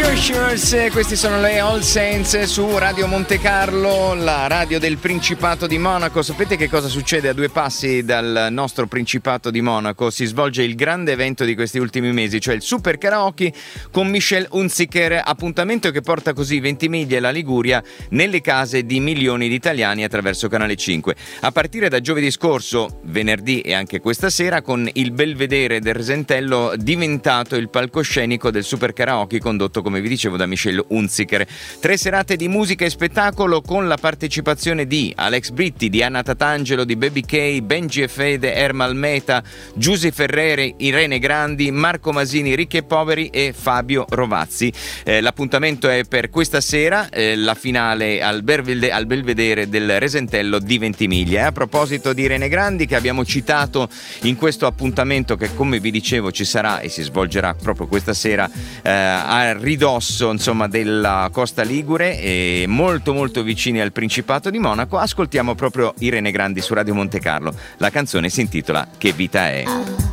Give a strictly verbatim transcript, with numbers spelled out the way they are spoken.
Ushers, questi sono le All Saints su Radio Monte Carlo, la radio del Principato di Monaco. Sapete che cosa succede a due passi dal nostro Principato di Monaco? Si svolge il grande evento di questi ultimi mesi, cioè il Super Karaoke con Michel Hunziker, appuntamento che porta così Ventimiglia e la Liguria nelle case di milioni di italiani attraverso Canale cinque. A partire da giovedì scorso, venerdì e anche questa sera, con il Belvedere del Resentello diventato il palcoscenico del Super Karaoke, condotto, come vi dicevo, da Michel Hunziker. Tre serate di musica e spettacolo con la partecipazione di Alex Britti, di Anna Tatangelo, di Baby K, Benji e Fede, Ermal Meta, Giusy Ferrere, Irene Grandi, Marco Masini, Ricchi e Poveri e Fabio Rovazzi. Eh, l'appuntamento è per questa sera, eh, la finale al, Bervelde, al Belvedere del Resentello di Ventimiglia. E a proposito di Irene Grandi, che abbiamo citato in questo appuntamento che, come vi dicevo, ci sarà e si svolgerà proprio questa sera eh, a ridosso, insomma, della Costa Ligure e molto molto vicini al Principato di Monaco, ascoltiamo proprio Irene Grandi su Radio Monte Carlo. La canzone si intitola Che vita è.